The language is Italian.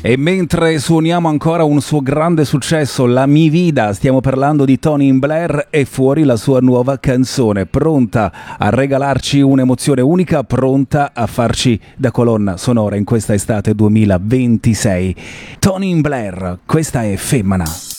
E mentre suoniamo ancora un suo grande successo, La Mi Vida, stiamo parlando di Tony Blair, e fuori la sua nuova canzone, pronta a regalarci un'emozione unica, pronta a farci da colonna sonora in questa estate 2026. Tony Blair, questa è Femmina.